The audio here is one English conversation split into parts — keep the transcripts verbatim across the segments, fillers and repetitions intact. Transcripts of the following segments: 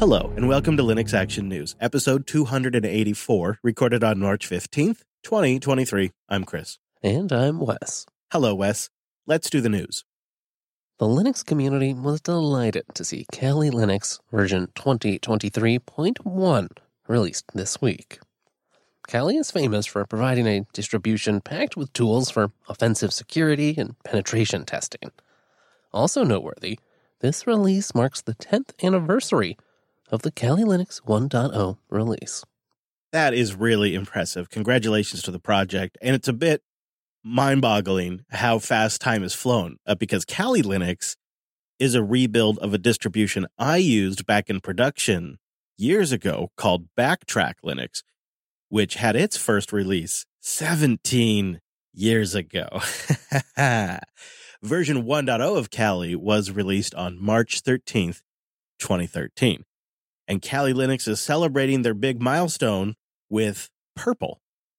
Hello, and welcome to Linux Action News, episode two hundred eighty-four, recorded on March fifteenth, twenty twenty-three. I'm Chris. And I'm Wes. Hello, Wes. Let's do the news. The Linux community was delighted to see Kali Linux version twenty twenty-three point one released this week. Kali is famous for providing a distribution packed with tools for offensive security and penetration testing. Also noteworthy, this release marks the tenth anniversary of the Kali Linux one point oh release. That is really impressive. Congratulations to the project. And it's a bit mind-boggling how fast time has flown, uh, because Kali Linux is a rebuild of a distribution I used back in production years ago called Backtrack Linux, which had its first release seventeen years ago. Version one point oh of Kali was released on March thirteenth, twenty thirteen. And Kali Linux is celebrating their big milestone with purple.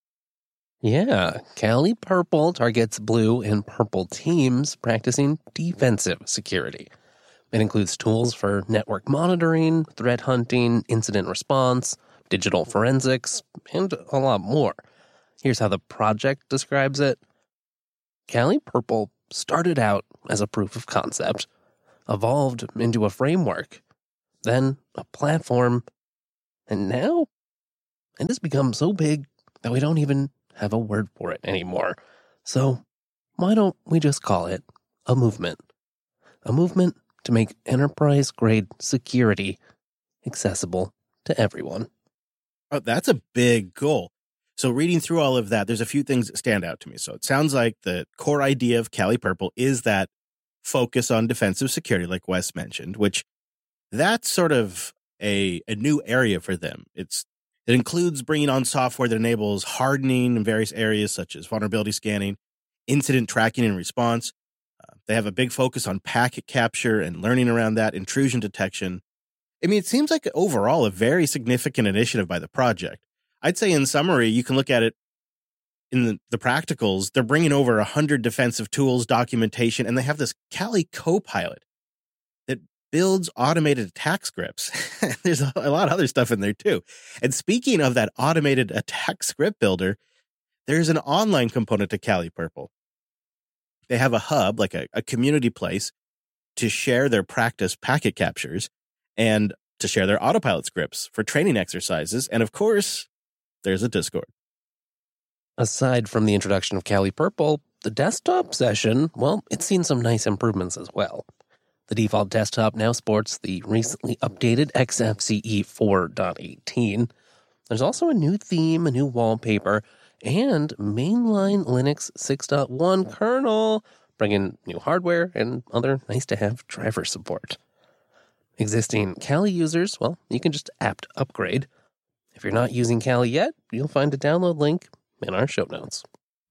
Yeah, Kali Purple targets blue and purple teams practicing defensive security. It includes tools for network monitoring, threat hunting, incident response, digital forensics, and a lot more. Here's how the project describes it. Kali Purple started out as a proof of concept, evolved into a framework, then a platform, and now it has become so big that we don't even have a word for it anymore. So why don't we just call it a movement? A movement to make enterprise-grade security accessible to everyone. Oh, that's a big goal. So reading through all of that, there's a few things that stand out to me. So it sounds like the core idea of Kali Purple is that focus on defensive security, like Wes mentioned, which that's sort of a, a new area for them. It's It includes bringing on software that enables hardening in various areas such as vulnerability scanning, incident tracking and response. Uh, they have a big focus on packet capture and learning around that, intrusion detection. I mean, it seems like overall a very significant initiative by the project. I'd say in summary, you can look at it in the, the practicals. They're bringing over one hundred defensive tools, documentation, and they have this Kali Copilot that builds automated attack scripts. There's a, a lot of other stuff in there too. And speaking of that automated attack script builder, there's an online component to Kali Purple. They have a hub, like a, a community place, to share their practice packet captures and to share their autopilot scripts for training exercises. And of course, there's a Discord. Aside from the introduction of Kali Purple, the desktop session, well, it's seen some nice improvements as well. The default desktop now sports the recently updated X F C E four point eighteen. There's also a new theme, a new wallpaper, and mainline Linux six point one kernel, bringing new hardware and other nice-to-have driver support. Existing Kali users, well, you can just apt upgrade. If you're not using Kali yet, you'll find a download link in our show notes.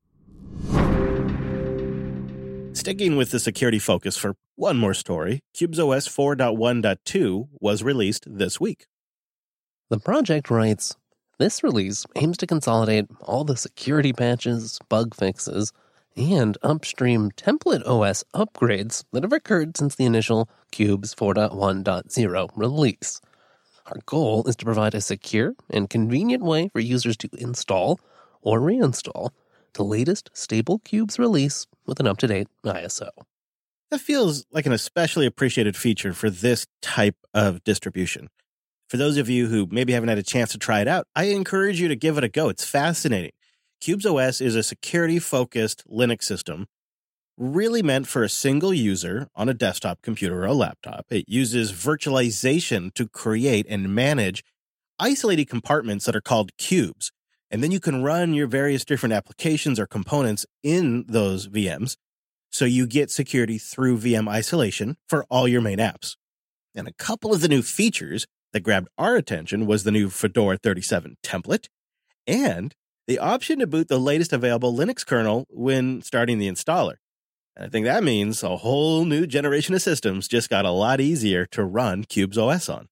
Sticking with the security focus for one more story, CubesOS four point one point two was released this week. The project writes, this release aims to consolidate all the security patches, bug fixes, and upstream template O S upgrades that have occurred since the initial Cubes four point one point oh release. Our goal is to provide a secure and convenient way for users to install or reinstall the latest stable Cubes release with an up-to-date I S O. That feels like an especially appreciated feature for this type of distribution. For those of you who maybe haven't had a chance to try it out, I encourage you to give it a go. It's fascinating. CubesOS is a security-focused Linux system really meant for a single user on a desktop computer or a laptop. It uses virtualization to create and manage isolated compartments that are called cubes. And then you can run your various different applications or components in those V Ms. So you get security through V M isolation for all your main apps. And a couple of the new features that grabbed our attention was the new Fedora thirty-seven template and the option to boot the latest available Linux kernel when starting the installer. And I think that means a whole new generation of systems just got a lot easier to run CubesOS on.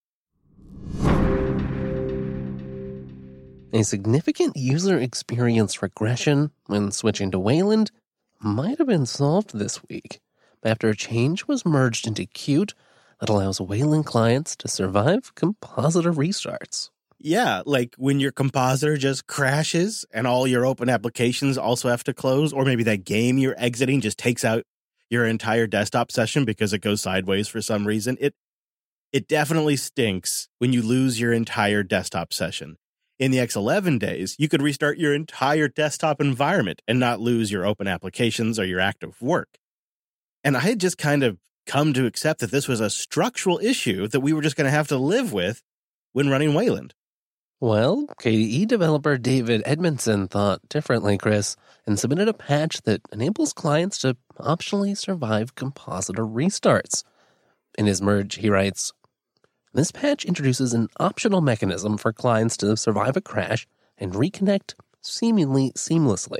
A significant user experience regression when switching to Wayland might have been solved this week after a change was merged into Qt that allows Wayland clients to survive compositor restarts. Yeah, like when your compositor just crashes and all your open applications also have to close, or maybe that game you're exiting just takes out your entire desktop session because it goes sideways for some reason. It it definitely stinks when you lose your entire desktop session. In the X eleven days, you could restart your entire desktop environment and not lose your open applications or your active work. And I had just kind of come to accept that this was a structural issue that we were just going to have to live with when running Wayland. Well, K D E developer David Edmondson thought differently, Chris, and submitted a patch that enables clients to optionally survive compositor restarts. In his merge, he writes, "This patch introduces an optional mechanism for clients to survive a crash and reconnect seemingly seamlessly.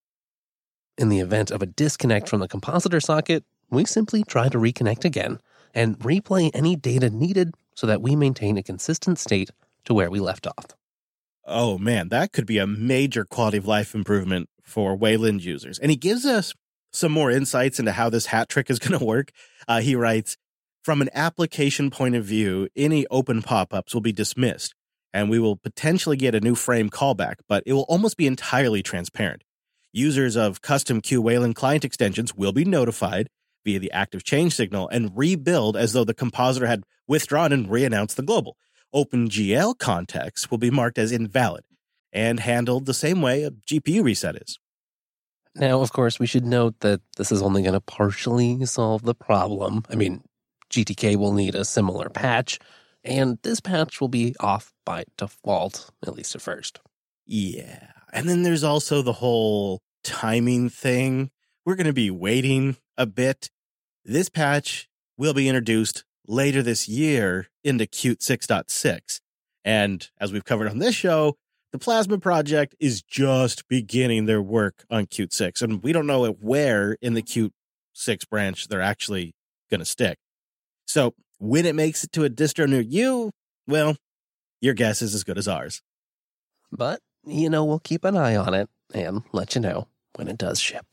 In the event of a disconnect from the compositor socket, we simply try to reconnect again and replay any data needed so that we maintain a consistent state to where we left off." Oh man, that could be a major quality of life improvement for Wayland users. And he gives us some more insights into how this hat trick is going to work. Uh, he writes, "From an application point of view, any open pop-ups will be dismissed, and we will potentially get a new frame callback, but it will almost be entirely transparent. Users of custom Q Wayland client extensions will be notified via the active change signal and rebuild as though the compositor had withdrawn and re-announced the global. OpenGL contexts will be marked as invalid and handled the same way a G P U reset is." Now, of course, we should note that this is only going to partially solve the problem. I mean, G T K will need a similar patch, and this patch will be off by default, at least at first. Yeah. And then there's also the whole timing thing. We're going to be waiting a bit. This patch will be introduced later this year into Qt six point six. And as we've covered on this show, the Plasma project is just beginning their work on Qt six. And we don't know where in the Qt six branch they're actually going to stick. So when it makes it to a distro near you, well, your guess is as good as ours. But, you know, we'll keep an eye on it and let you know when it does ship.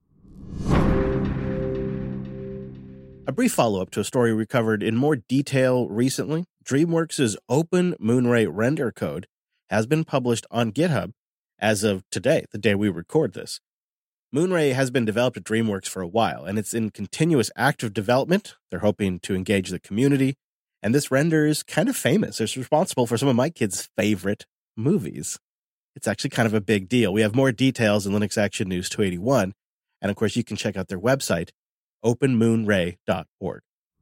A brief follow-up to a story we covered in more detail recently. DreamWorks' Open Moonray render code has been published on GitHub as of today, the day we record this. Moonray has been developed at DreamWorks for a while, and it's in continuous active development. They're hoping to engage the community, and this render is kind of famous. It's responsible for some of my kids' favorite movies. It's actually kind of a big deal. We have more details in Linux Action News two eighty-one, and of course you can check out their website, open moonray dot org.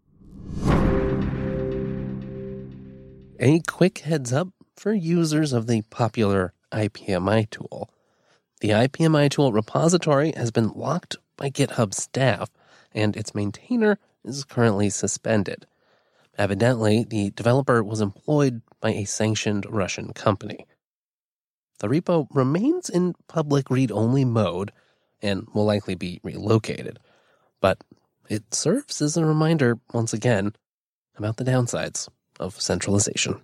A quick heads up for users of the popular I P M I tool. The I P M I tool repository has been locked by GitHub staff, and its maintainer is currently suspended. Evidently, the developer was employed by a sanctioned Russian company. The repo remains in public read-only mode and will likely be relocated, but it serves as a reminder, once again, about the downsides of centralization.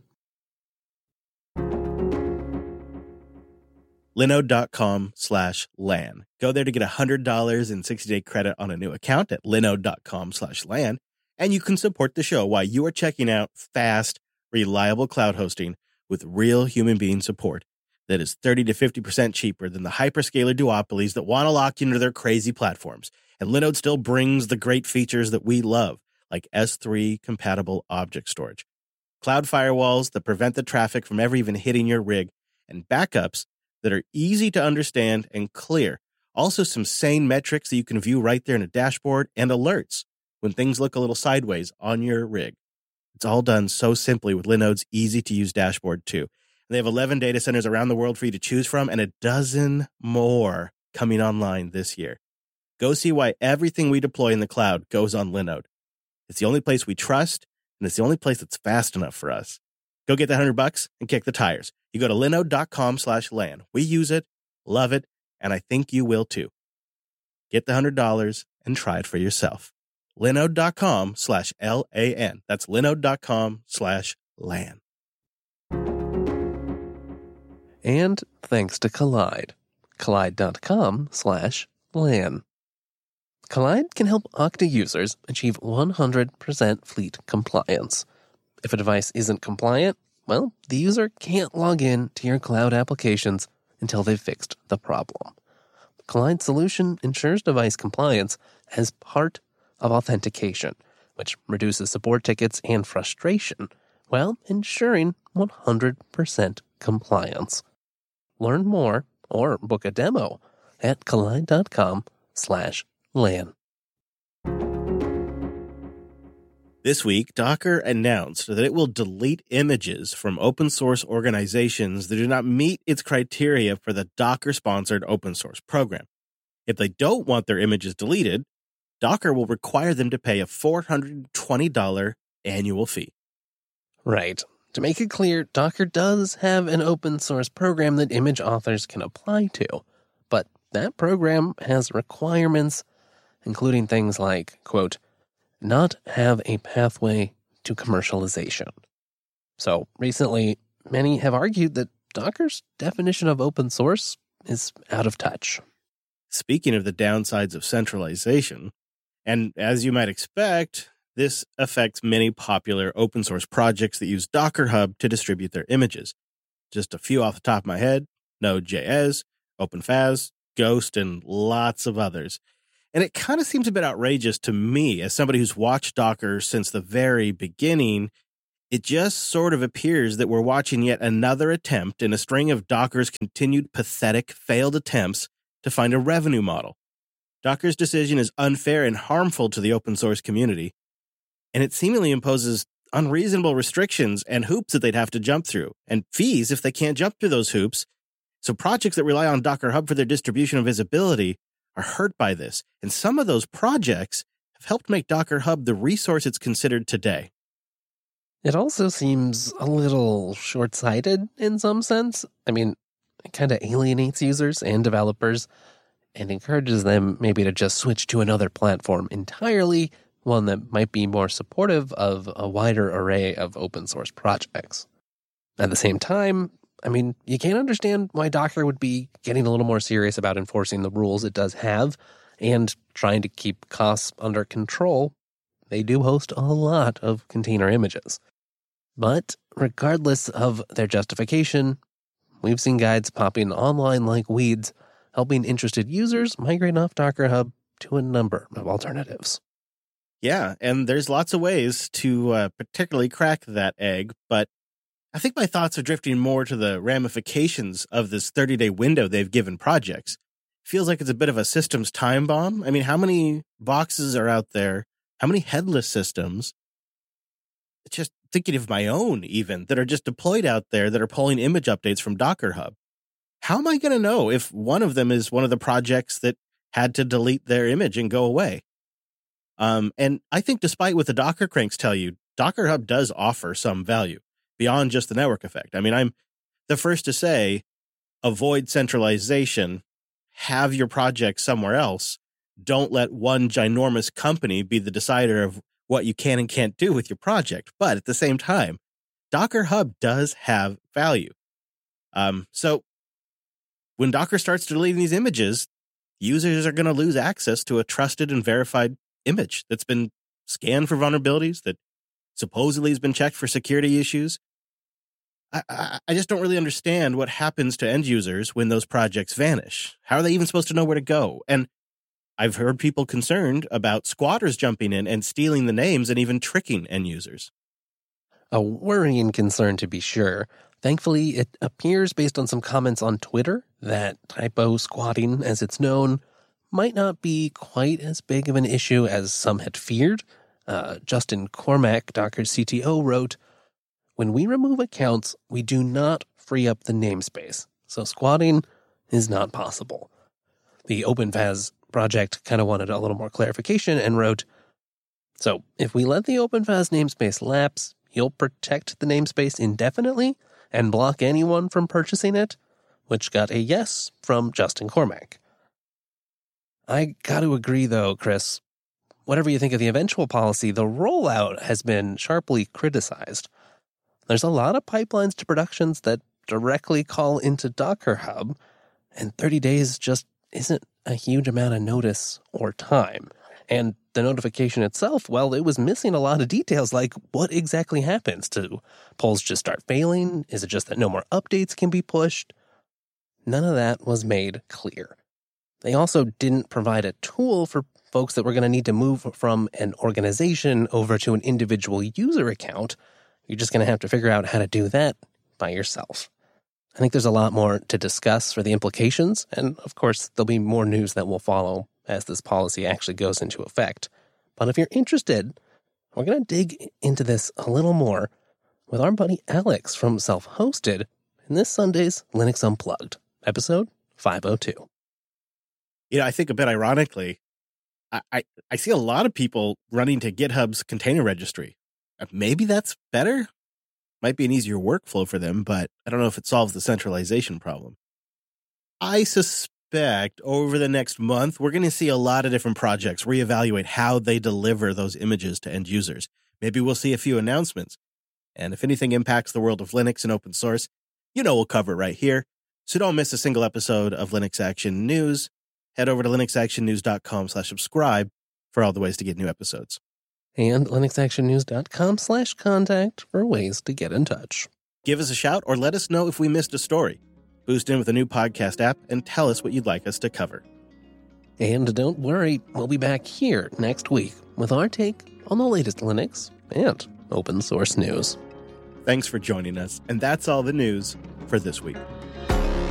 linode.com slash LAN. Go there to get one hundred dollars in sixty-day credit on a new account at linode.com slash LAN, and you can support the show while you are checking out fast, reliable cloud hosting with real human being support that is thirty to fifty percent cheaper than the hyperscaler duopolies that want to lock you into their crazy platforms. And Linode still brings the great features that we love, like S three compatible object storage, cloud firewalls that prevent the traffic from ever even hitting your rig, and backups that are easy to understand and clear. Also some sane metrics that you can view right there in a dashboard, and alerts when things look a little sideways on your rig. It's all done so simply with Linode's easy-to-use dashboard, too. And they have eleven data centers around the world for you to choose from, and a dozen more coming online this year. Go see why everything we deploy in the cloud goes on Linode. It's the only place we trust, and it's the only place that's fast enough for us. Go get that hundred bucks and kick the tires. You go to linode.com slash LAN. We use it, love it, and I think you will too. Get the hundred dollars and try it for yourself. Linode.com slash L-A-N. That's linode.com slash LAN. And thanks to Kolide. Kolide.com slash LAN. Collide can help Okta users achieve one hundred percent fleet compliance. If a device isn't compliant, well, the user can't log in to your cloud applications until they've fixed the problem. Collide's solution ensures device compliance as part of authentication, which reduces support tickets and frustration while ensuring one hundred percent compliance. Learn more or book a demo at collide.com slash LAN. This week, Docker announced that it will delete images from open source organizations that do not meet its criteria for the Docker-sponsored open source program. If they don't want their images deleted, Docker will require them to pay a four hundred twenty dollars annual fee. Right. To make it clear, Docker does have an open source program that image authors can apply to, but that program has requirements, including things like, quote, not have a pathway to commercialization. So recently, many have argued that Docker's definition of open source is out of touch. Speaking of the downsides of centralization, and as you might expect, this affects many popular open source projects that use Docker Hub to distribute their images. Just a few off the top of my head: Node.js, OpenFaz, Ghost, and lots of others. And it kind of seems a bit outrageous to me, as somebody who's watched Docker since the very beginning. It just sort of appears that we're watching yet another attempt in a string of Docker's continued pathetic, failed attempts to find a revenue model. Docker's decision is unfair and harmful to the open source community, and it seemingly imposes unreasonable restrictions and hoops that they'd have to jump through, and fees if they can't jump through those hoops. So projects that rely on Docker Hub for their distribution and visibility are hurt by this, and some of those projects have helped make Docker Hub the resource it's considered today. It also seems a little short-sighted in some sense. I mean, it kind of alienates users and developers and encourages them maybe to just switch to another platform entirely, one that might be more supportive of a wider array of open source projects. At the same time, I mean, you can't understand why Docker would be getting a little more serious about enforcing the rules it does have and trying to keep costs under control. They do host a lot of container images. But regardless of their justification, we've seen guides popping online like weeds, helping interested users migrate off Docker Hub to a number of alternatives. Yeah, and there's lots of ways to uh, particularly crack that egg, but I think my thoughts are drifting more to the ramifications of this thirty-day window they've given projects. Feels like it's a bit of a systems time bomb. I mean, how many boxes are out there? How many headless systems? Just thinking of my own, even, that are just deployed out there that are pulling image updates from Docker Hub. How am I going to know if one of them is one of the projects that had to delete their image and go away? Um, and I think despite what the Docker cranks tell you, Docker Hub does offer some value beyond just the network effect. I mean, I'm the first to say, avoid centralization, have your project somewhere else. Don't let one ginormous company be the decider of what you can and can't do with your project. But at the same time, Docker Hub does have value. Um, so when Docker starts deleting these images, users are going to lose access to a trusted and verified image that's been scanned for vulnerabilities, that supposedly has been checked for security issues. I, I, I just don't really understand what happens to end users when those projects vanish. How are they even supposed to know where to go? And I've heard people concerned about squatters jumping in and stealing the names and even tricking end users. A worrying concern, to be sure. Thankfully, it appears based on some comments on Twitter that typo squatting, as it's known, might not be quite as big of an issue as some had feared. Uh, Justin Cormack, Docker's C T O, wrote, "When we remove accounts, we do not free up the namespace, so squatting is not possible." The OpenFaz project kind of wanted a little more clarification and wrote, "So if we let the OpenFaz namespace lapse, you'll protect the namespace indefinitely and block anyone from purchasing it," which got a yes from Justin Cormack. I got to agree, though, Chris. Whatever you think of the eventual policy, the rollout has been sharply criticized. There's a lot of pipelines to productions that directly call into Docker Hub, and thirty days just isn't a huge amount of notice or time. And the notification itself, well, it was missing a lot of details, like what exactly happens. Do polls just start failing? Is it just that no more updates can be pushed? None of that was made clear. They also didn't provide a tool for folks that were going to need to move from an organization over to an individual user account. You're just going to have to figure out how to do that by yourself. I think there's a lot more to discuss for the implications, and of course, there'll be more news that will follow as this policy actually goes into effect. But if you're interested, we're going to dig into this a little more with our buddy Alex from Self-Hosted in this Sunday's Linux Unplugged, episode five oh two. You know, I think a bit ironically, I, I, I see a lot of people running to GitHub's container registry. Maybe that's better? Might be an easier workflow for them, but I don't know if it solves the centralization problem. I suspect over the next month, we're going to see a lot of different projects reevaluate how they deliver those images to end users. Maybe we'll see a few announcements. And if anything impacts the world of Linux and open source, you know we'll cover it right here. So don't miss a single episode of Linux Action News. Head over to linuxactionnews.com slash subscribe for all the ways to get new episodes. And linuxactionnews.com slash contact for ways to get in touch. Give us a shout or let us know if we missed a story. Boost in with a new podcast app and tell us what you'd like us to cover. And don't worry, we'll be back here next week with our take on the latest Linux and open source news. Thanks for joining us, and that's all the news for this week.